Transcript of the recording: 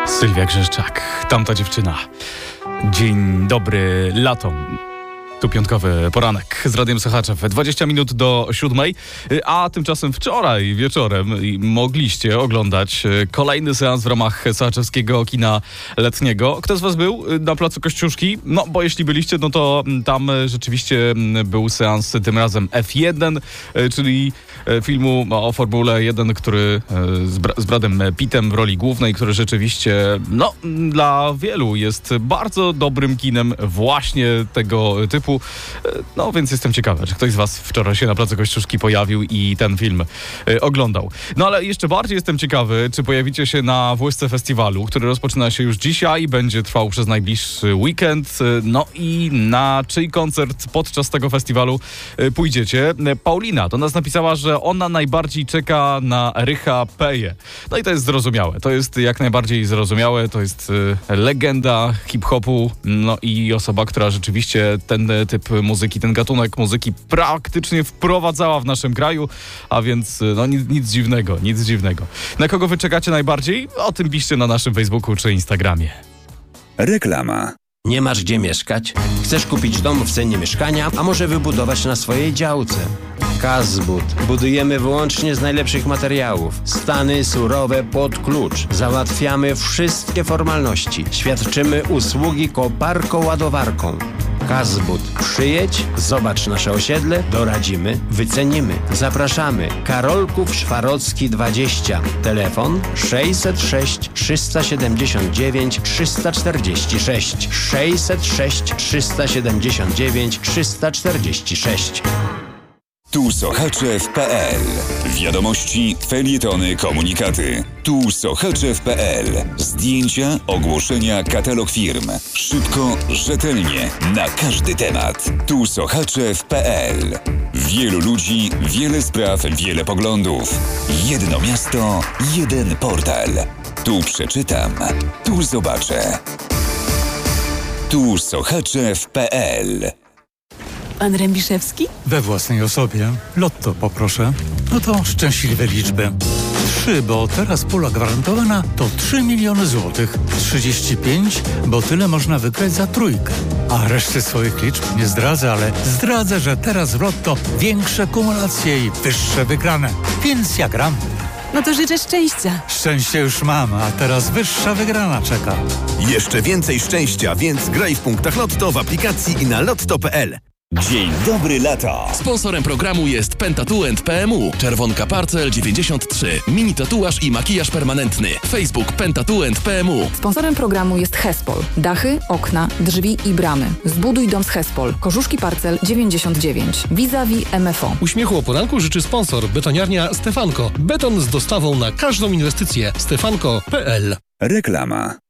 Sylwia Grzeszczak, tamta dziewczyna. Dzień dobry, lato. Tu piątkowy poranek z Radiem Sochaczew. 20 minut do 7, a tymczasem wczoraj wieczorem mogliście oglądać kolejny seans w ramach sochaczewskiego kina letniego. Kto z was był na Placu Kościuszki? No, bo jeśli byliście, no to tam rzeczywiście był seans tym razem F1, czyli filmu o Formule 1, który z Bradem Pittem w roli głównej, który rzeczywiście, no, dla wielu jest bardzo dobrym kinem właśnie tego typu. No, więc jestem ciekawy, czy ktoś z was wczoraj się na Placu Kościuszki pojawił i ten film oglądał. No, ale jeszcze bardziej jestem ciekawy, czy pojawicie się na WSC Festiwalu, który rozpoczyna się już dzisiaj, będzie trwał przez najbliższy weekend. No i na czyj koncert podczas tego festiwalu pójdziecie? Paulina do nas napisała, że ona najbardziej czeka na Rycha Peje. No i to jest zrozumiałe. To jest jak najbardziej zrozumiałe. To jest legenda hip-hopu, no i osoba, która rzeczywiście ten typ muzyki, ten gatunek muzyki praktycznie wprowadzała w naszym kraju, a więc no nic dziwnego. Na kogo wy czekacie najbardziej? O tym piszcie na naszym Facebooku czy Instagramie. Reklama. Nie masz gdzie mieszkać? Chcesz kupić dom w cenie mieszkania, a może wybudować na swojej działce? Kazbud. Budujemy wyłącznie z najlepszych materiałów. Stany surowe pod klucz. Załatwiamy wszystkie formalności. Świadczymy usługi koparką-ładowarką. Kazbud. Przyjedź, zobacz nasze osiedle, doradzimy, wycenimy. Zapraszamy. Karolków Szwarocki 20. Telefon 606 379 346. 606 379 346. Tu Sochaczew.pl. Wiadomości, felietony, komunikaty. Tu Sochaczew.pl. Zdjęcia, ogłoszenia, katalog firm. Szybko, rzetelnie, na każdy temat. Tu Sochaczew.pl. Wielu ludzi, wiele spraw, wiele poglądów. Jedno miasto, jeden portal. Tu przeczytam, tu zobaczę. Tu Sochaczew.pl. Pan Rębiszewski? We własnej osobie. Lotto poproszę. No to szczęśliwe liczby. 3, bo teraz pula gwarantowana to 3 miliony złotych. 35, bo tyle można wygrać za trójkę. A reszty swoich liczb nie zdradzę, ale zdradzę, że teraz w Lotto większe kumulacje i wyższe wygrane. Więc ja gram. No to życzę szczęścia. Szczęście już mam, a teraz wyższa wygrana czeka. Jeszcze więcej szczęścia, więc graj w punktach Lotto w aplikacji i na lotto.pl. Dzień dobry lata. Sponsorem programu jest Pentatuent PMU. Czerwonka Parcel 93. Mini tatuaż i makijaż permanentny. Facebook Pentatuent PMU. Sponsorem programu jest Hespol. Dachy, okna, drzwi i bramy. Zbuduj dom z Hespol. Korzuszki Parcel 99. Vis-a-vis MFO. Uśmiechu o poranku życzy sponsor betoniarnia Stefanko. Beton z dostawą na każdą inwestycję. Stefanko.pl. Reklama.